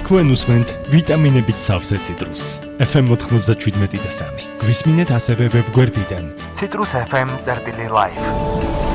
თქვენ უსმენთ ვიტამინებით სავსე ციტრუსს. FM 97.3. გვისმინეთ ასევე ვებგვერდიდან citrusfm.live.